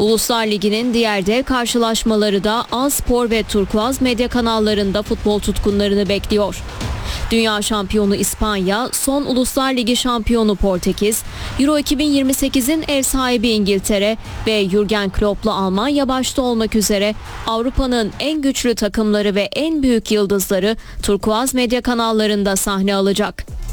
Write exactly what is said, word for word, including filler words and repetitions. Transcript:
Uluslar Ligi'nin diğer dev karşılaşmaları da A Spor ve Turkuaz medya kanallarında futbol tutkunlarını bekliyor. Dünya şampiyonu İspanya, son Uluslar Ligi şampiyonu Portekiz, Euro iki bin yirmi sekizin ev sahibi İngiltere ve Jürgen Klopp'lu Almanya başta olmak üzere Avrupa'nın en güçlü takımları ve en büyük yıldızları Turkuaz medya kanallarında sahne alacak.